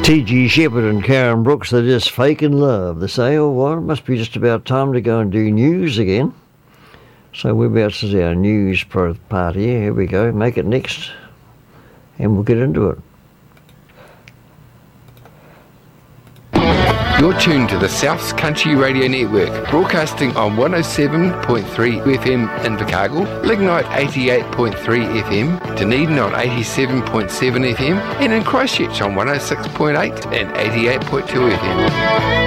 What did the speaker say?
T.G. Shepherd and Karen Brooks, they're just faking love. They say, oh, well, it must be just about time to go and do news again. So whereabouts is our news part here? Here we go. Make it next. And we'll get into it. You're tuned to the South Country Radio Network, broadcasting on 107.3 FM in Invercargill, Lignite 88.3 FM, Dunedin on 87.7 FM, and in Christchurch on 106.8 and 88.2 FM.